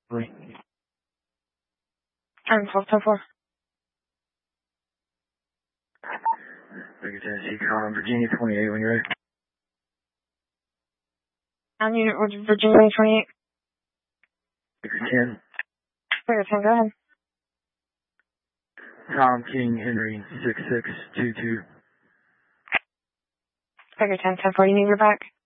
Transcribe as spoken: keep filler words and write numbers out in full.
Three. I'm twelve ten four. Figure Tennessee, calling Virginia twenty-eight when you're ready. I'm unit Virginia twenty-eight. Figure ten. Figure ten, go ahead. Tom King Henry six six two two. Figure ten ten four, you need your back?